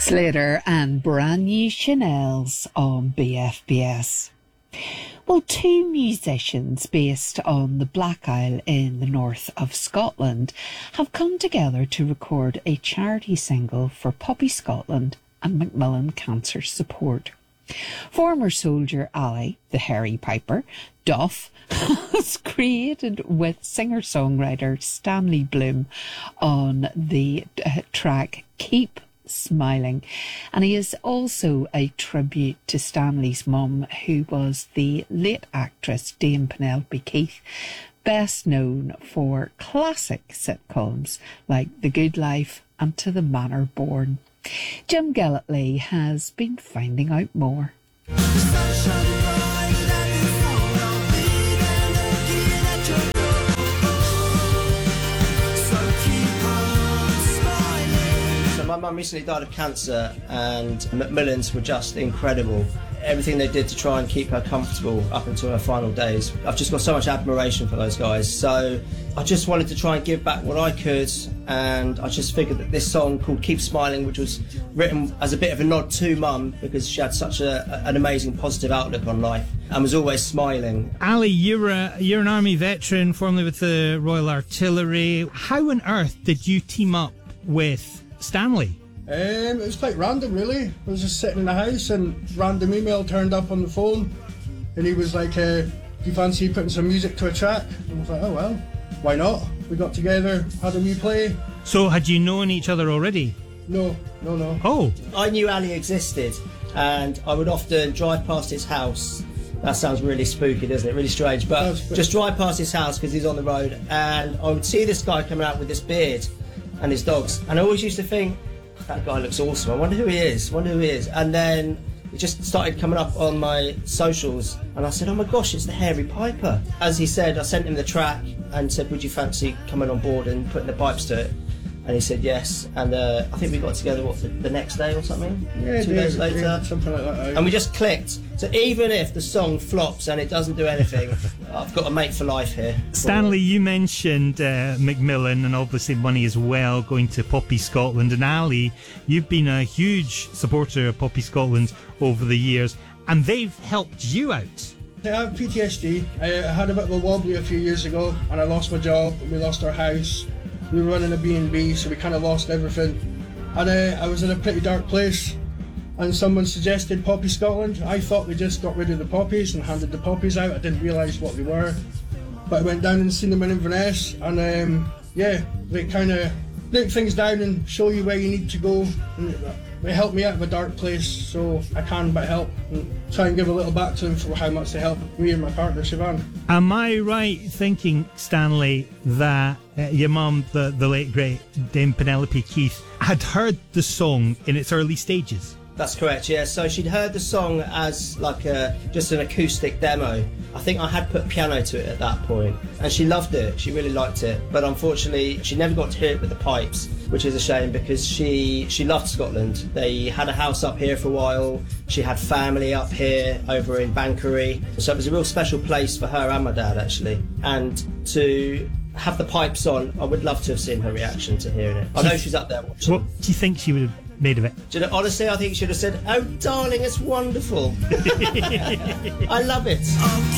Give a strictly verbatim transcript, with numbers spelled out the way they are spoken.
Slater and brand new Chanels on B F B S. Well, two musicians based on the Black Isle in the north of Scotland have come together to record a charity single for Poppy Scotland and Macmillan Cancer Support. Former soldier Ali, the Hairy Piper, Duff, has created with singer-songwriter Stanley Bloom on the uh, track Keep Smiling, and he is also a tribute to Stanley's mum, who was the late actress Dame Penelope Keith, best known for classic sitcoms like The Good Life and To the Manor Born. Jim Gilletly has been finding out more. My mum recently died of cancer, and Macmillans were just incredible. Everything they did to try and keep her comfortable up until her final days. I've just got so much admiration for those guys. So I just wanted to try and give back what I could, and I just figured that this song called Keep Smiling, which was written as a bit of a nod to Mum, because she had such a, an amazing positive outlook on life and was always smiling. Ali, you're, a, you're an army veteran, formerly with the Royal Artillery. How on earth did you team up with Stanley? Um, it was quite random, really. I was just sitting in the house and random email turned up on the phone, and he was like, uh, do you fancy putting some music to a track? And I was like, oh well, why not? We got together, had a wee play. So had you known each other already? No, no, no. Oh. I knew Ali existed, and I would often drive past his house. That sounds really spooky, doesn't it? Really strange. But just drive past his house because he's on the road, and I would see this guy coming out with this beard and his dogs, and I always used to think, that guy looks awesome, I wonder who he is, wonder who he is. And then it just started coming up on my socials, and I said, oh my gosh, it's the Hairy Piper. As he said, I sent him the track and said, would you fancy coming on board and putting the pipes to it? And he said yes, and uh, I think we got together, what, the, the next day or something? Yeah, Two days later. Yeah, something like that. And we just clicked. So even if the song flops and it doesn't do anything, I've got a mate for life here. Stanley, you mentioned uh, Macmillan and obviously money as well going to Poppy Scotland. And Ali, you've been a huge supporter of Poppy Scotland over the years, and they've helped you out. I have P T S D. I had a bit of a wobbly a few years ago, and I lost my job, we lost our house. We were running a B and B, so we kind of lost everything. And uh, I was in a pretty dark place, and someone suggested Poppy Scotland. I thought we just got rid of the poppies and handed the poppies out. I didn't realise what they were. But I went down and seen them in Inverness, and um, yeah, they kind of break things down and show you where you need to go. And they helped me out of a dark place, so I can but help and try and give a little back to them for how much they helped me and my partner Siobhan. Am I right thinking, Stanley, that uh, your mum, the, the late great Dame Penelope Keith, had heard the song in its early stages? That's correct, yeah. So she'd heard the song as like a just an acoustic demo. I think I had put piano to it at that point, and she loved it. She really liked it, but unfortunately, she never got to hear it with the pipes, which is a shame because she she loved Scotland. They had a house up here for a while. She had family up here over in Banchory, so it was a real special place for her and my dad actually. And to have the pipes on, I would love to have seen her reaction to hearing it. I know she's up there watching. What do you think she would have made of it? Do you know, honestly, I think she should have said, oh darling, it's wonderful. I love it.